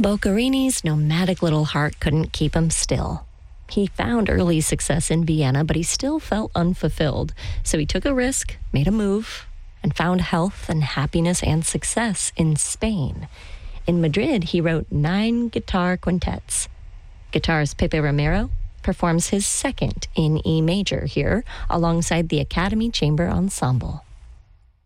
Boccherini's nomadic little heart couldn't keep him still. He found early success in Vienna, but he still felt unfulfilled. So he took a risk, made a move, and found health and happiness and success in Spain. In Madrid, he wrote 9 guitar quintets. Guitarist Pepe Romero performs his second in E major here, alongside the Academy Chamber Ensemble.